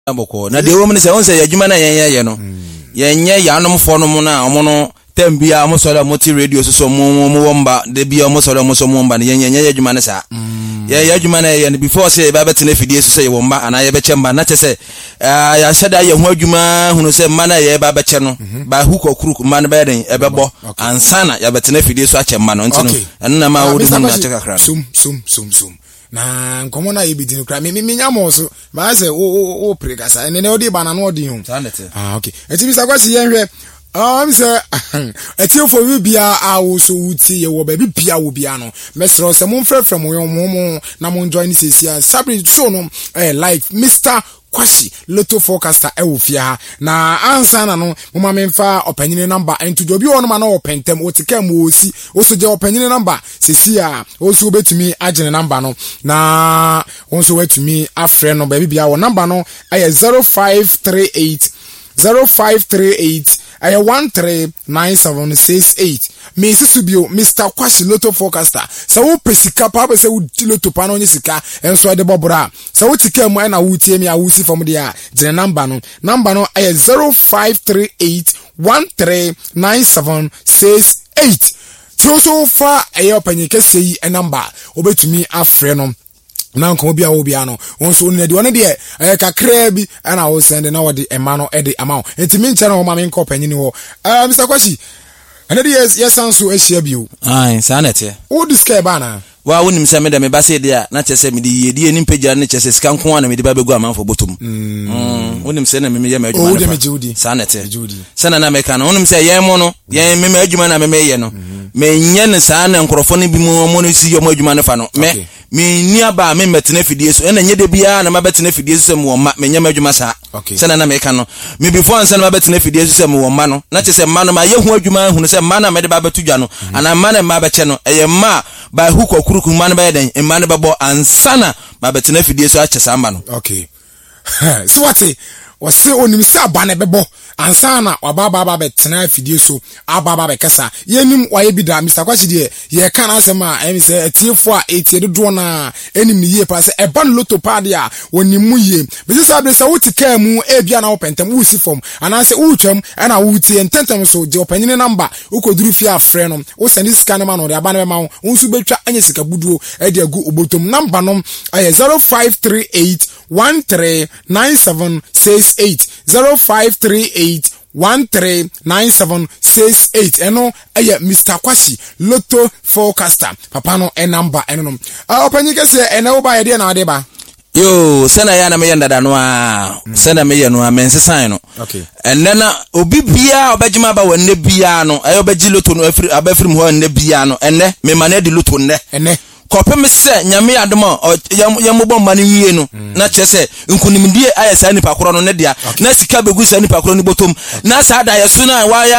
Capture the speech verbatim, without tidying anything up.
aboko na de wo me say won say adwuma na yen ye no yen ye yanom fo no mo na omo no tambia mo so la moti radio so so mo mo womba de bia mo so la mo so mo womba yen yen ye adwuma na sa ye ye adwuma na yen before say ba betene fidie so say womba ana ye be chemba na che say ya sheda ye ho adwuma hunu say ma na ye ba be che no ba huko kruku ma na be den e be bo ansana ya betene fidie so a chemba no ntino enna ma wo de mu na che kakra sum sum sum sum na nkomo na yebidi no kra me me nyamo so ba say o o pregasa ene ne odi ba na no odi hu ah okay eti bi sakwasi yenhwe um say eti for we bia awo so wuti ye wo ba bi bia wo bia no mesro se mo mfrefre mo yo mo na mo join sesia sabri show no eh like Mister Kwashi Lotto Forecaster e wo fia na ansa na no mo ma memfa opanyine number ento dobi won ma na opentem otika mo osi oso je opanyine number sesia oso betumi agene number no na onso wetumi afre no ba bia wo number no aye zero five three eight zero five three eight aye one three nine seven six eight me sisubio Mister Kwashi Lotto Forecaster sa wo pesika pa be se wo lotto pa no nyisika enso de bobora sa wo tika mu na wo tie mi a wo si fom de a gene number no number no aye zero five three eight one three nine seven six eight so fa aye opanyike sei e number obetumi afre no na nko bia wo bia no wonso ne de wona de eh kakra bi ana wo send na wo de ema no e de ama enti mi nche na wo ma me nko panyini ho eh Mister Kwashi ana de yes yes anso ehia bio ai sanete wo disca ba na wa wonim se me de me ba se de a na chese me de yedie ni mpagya na chese sika nko na me de ba begu amanfo botom mm wonim se na me me ye ma adwuma na sanete sana na me ka na wonim se ye mo no ye me me adwuma na me me ye no me nye ne sa na nkrofo ne bi mo mo no si yo mo adwuma ne fa no me me ni aba me metene fidie so na nye de bia na mabetene fidie so sem wo ma me nyama adwuma sa sana na me ka no me before ansa na mabetene fidie so sem wo ma no na che se ma no ma ye hu adwuma hu se ma na me de ba betu dwa no ana ma na ma be che no eye ma ba hu kokuruku ma na be den e ma na be bo ansana mabetene fidie so a che sa ma no okay so what wase onim se aba na bebo ansana wababa ba betena fidie so ababa be kasa yenim waye bi da Mister Kwashi de ye ka na asema em se atiefo a etie dodo na enim ni ye pa se eba no lotto pad a wonimu ye bi se sabe se wutika mu e bia na opentem wusi fom ana se wutwam ana wutie ntentem so je opanyine number ukoduru fi afre no wo send scan ma no de aba na ma wo nsu betwa anya sika buduo e de agu obotom number no aye zero five three eight one three nine seven six eight zero five three eight one three nine seven six eight eno eye Mister Kwashi Lotto Forecaster papa no e number eno no ah opanyike se ene wo ba ye de na ade ba yo sana ya na me yanda no a sana me ye no a mensesan no okay enne na obi bia obagima ba wanne bia no ayo bagi lotto no afiri abafiri ho wanne bia no enne me mane de lotto nne enne kopem se nyame adom yamobɔ mane wie no na chese nkunimdie ayesa nipa koro no ne dia na sika begu sa nipa koro ni botom na sa da yeso na wa ya